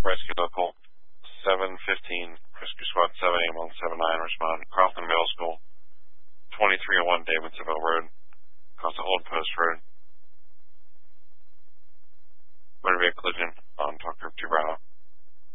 Rescue Local 715, Rescue Squad 7 on 79, respond. Crofton Middle School, 2301 Davidsonville Road, across the Old Post Road. Motor vehicle collision on Talk Group 2 Bravo.